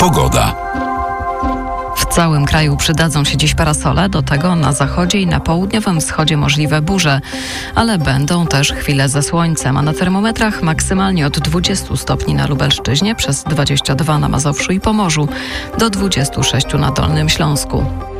Pogoda. W całym kraju przydadzą się dziś parasole, do tego na zachodzie i na południowym wschodzie możliwe burze, ale będą też chwile ze słońcem, a na termometrach maksymalnie od 20 stopni na Lubelszczyźnie, przez 22 na Mazowszu i Pomorzu, do 26 na Dolnym Śląsku.